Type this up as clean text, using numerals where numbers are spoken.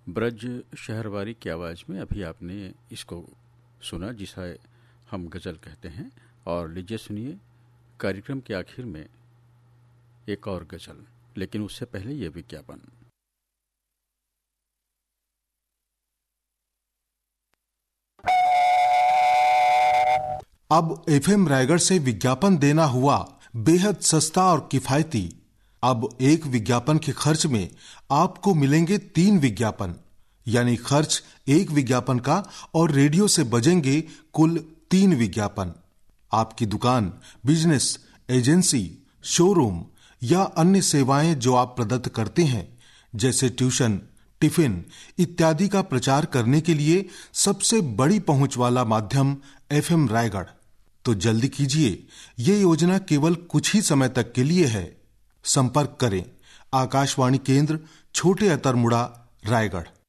ब्रज शहरवारी की आवाज़ में अभी आपने इसको सुना, जिसे हम गज़ल कहते हैं। और लीजिए सुनिए कार्यक्रम के आखिर में एक और गज़ल, लेकिन उससे पहले ये विज्ञापन। अब एफएम रायगढ़ से विज्ञापन देना हुआ बेहद सस्ता और किफायती। अब एक विज्ञापन के खर्च में आपको मिलेंगे 3 विज्ञापन, यानी खर्च एक विज्ञापन का और रेडियो से बजेंगे कुल 3 विज्ञापन। आपकी दुकान, बिजनेस, एजेंसी, शोरूम या अन्य सेवाएं जो आप प्रदत्त करते हैं, जैसे ट्यूशन, टिफिन इत्यादि का प्रचार करने के लिए सबसे बड़ी पहुंच वाला माध्यम एफएम रायगढ़। तो जल्दी कीजिए, ये योजना केवल कुछ ही समय तक के लिए है। संपर्क करें आकाशवाणी केंद्र, छोटे अतरमुड़ा, रायगढ़।